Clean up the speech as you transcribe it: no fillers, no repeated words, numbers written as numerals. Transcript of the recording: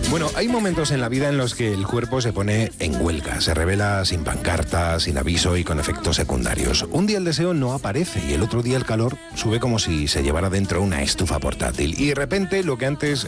Bueno, hay momentos en la vida en los que el cuerpo se pone en huelga, se revela sin pancarta, sin aviso y con efectos secundarios. Un día el deseo no aparece y el otro día el calor sube como si se llevara dentro una estufa portátil. Y de repente lo que antes